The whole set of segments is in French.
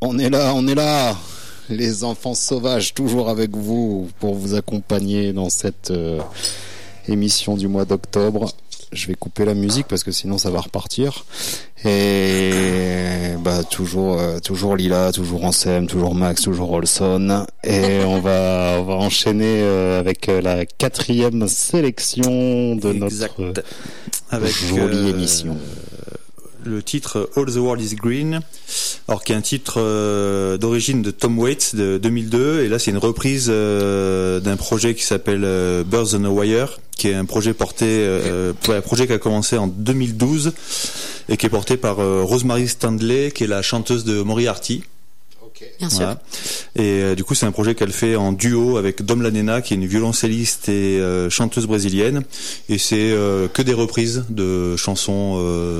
On est là, les enfants sauvages, toujours avec vous pour vous accompagner dans cette émission du mois d'octobre. Je vais couper la musique parce que sinon ça va repartir. Et toujours Lila, toujours Ansem, toujours Max, toujours Olson. Et on va enchaîner avec la 4e sélection de notre jolie émission. Le titre All the World is Green, alors qui est un titre d'origine de Tom Waits de 2002, et là c'est une reprise d'un projet qui s'appelle Birds on a Wire, qui est un projet un projet qui a commencé en 2012 et qui est porté par Rosemary Stanley, qui est la chanteuse de Moriarty. Bien sûr. Voilà. Et du coup, c'est un projet qu'elle fait en duo avec Dom Lanena, qui est une violoncelliste et chanteuse brésilienne. Et c'est que des reprises de chansons.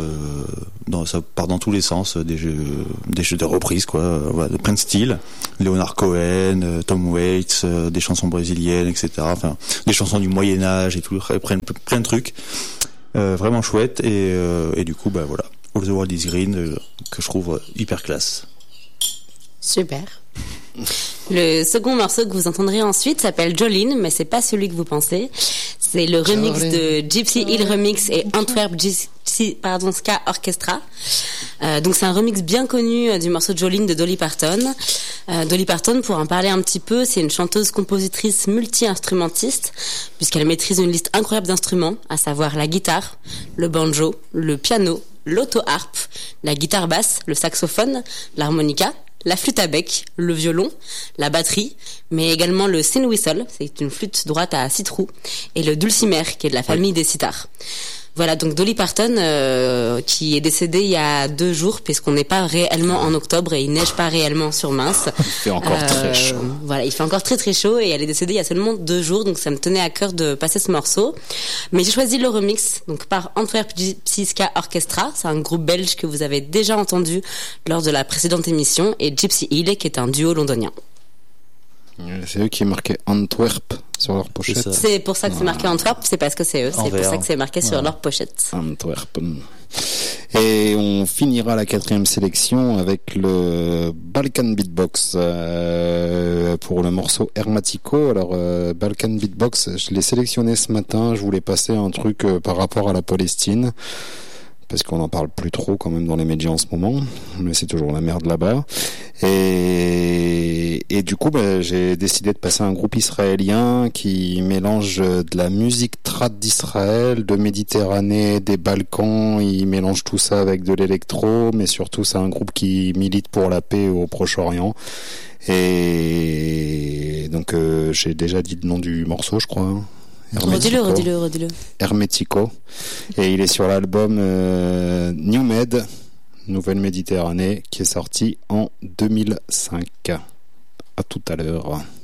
Ça part dans tous les sens, des jeux de reprises, quoi. Voilà, de plein de styles. Leonard Cohen, Tom Waits, des chansons brésiliennes, etc. Enfin, des chansons du Moyen Âge et tout. Plein de trucs. Vraiment chouette. Et du coup, voilà. All the World is Green, que je trouve hyper classe. Super. Le second morceau que vous entendrez ensuite s'appelle Jolene, mais c'est pas celui que vous pensez. C'est le remix de Gypsy Hill Remix et Antwerp Ska Orchestra. Donc c'est un remix bien connu du morceau Jolene de Dolly Parton. Dolly Parton, pour en parler un petit peu, c'est une chanteuse, compositrice, multi-instrumentiste, puisqu'elle maîtrise une liste incroyable d'instruments, à savoir la guitare, le banjo, le piano, l'auto-harpe, la guitare basse, le saxophone, l'harmonica, la flûte à bec, le violon, la batterie, mais également le tin whistle, c'est une flûte droite à 6 trous, et le dulcimer, qui est de la famille des sitars. Voilà, donc Dolly Parton, qui est décédée il y a 2 jours, puisqu'on n'est pas réellement en octobre et il neige pas réellement sur Mince. Il fait encore très chaud. Voilà, il fait encore très très chaud et elle est décédée il y a seulement 2 jours, donc ça me tenait à cœur de passer ce morceau. Mais j'ai choisi le remix, donc par Antwerp Gypsy Ska Orchestra, c'est un groupe belge que vous avez déjà entendu lors de la précédente émission, et Gypsy Hill, qui est un duo londonien. C'est eux qui marquaient Antwerp sur leur pochette. C'est pour ça que c'est marqué Antwerp, c'est parce que c'est eux, c'est pour ça que c'est marqué sur leur pochette. Antwerp. Et on finira la 4e sélection avec le Balkan Beatbox pour le morceau Hermatico. Alors Balkan Beatbox, je l'ai sélectionné ce matin, je voulais passer un truc par rapport à la Palestine, parce qu'on n'en parle plus trop quand même dans les médias en ce moment, mais c'est toujours la merde là-bas. Et du coup, j'ai décidé de passer un groupe israélien qui mélange de la musique trad d'Israël, de Méditerranée, des Balkans. Il mélange tout ça avec de l'électro, mais surtout c'est un groupe qui milite pour la paix au Proche-Orient. Et donc j'ai déjà dit le nom du morceau, je crois. Redis-le. Hermetico. Et il est sur l'album New Med, Nouvelle Méditerranée, qui est sorti en 2005. À tout à l'heure.